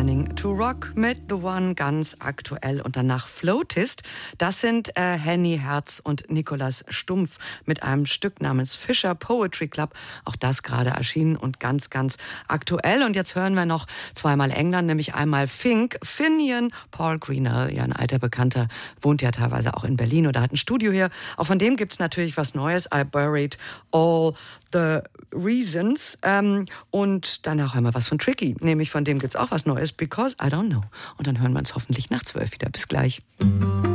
Learning to Rock mit The One ganz aktuell und danach Flautist. Das sind Henny Herz und Nikolaus Stumpf mit einem Stück namens Fisher Poetry Club. Auch das gerade erschienen und ganz, ganz aktuell. Und jetzt hören wir noch zweimal England, nämlich einmal Fink, Finian, Paul Greenall, ja ein alter Bekannter, wohnt ja teilweise auch in Berlin oder hat ein Studio hier. Auch von dem gibt's natürlich was Neues. I Buried All the Reasons. Und danach hören wir was von Tricky. Nämlich von dem gibt's auch was Neues. Because I Don't Know. Und dann hören wir uns hoffentlich nach 12 wieder. Bis gleich.